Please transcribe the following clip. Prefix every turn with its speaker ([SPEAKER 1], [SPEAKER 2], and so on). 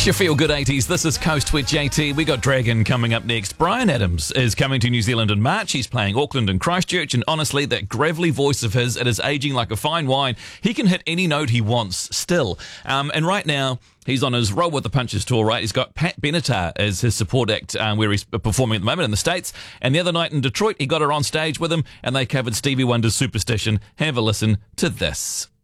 [SPEAKER 1] It's your Feel Good 80s. This is Coast with JT. We got Dragon coming up next. Bryan Adams is coming to New Zealand in March. He's playing Auckland and Christchurch, and honestly, that gravelly voice of his, it is aging like a fine wine. He can hit any note he wants still. And right now, he's on his Roll with the Punches tour, right? He's got Pat Benatar as his support act where he's performing at the moment in the States. And the other night in Detroit, he got her on stage with him and they covered Stevie Wonder's Superstition. Have a listen to this.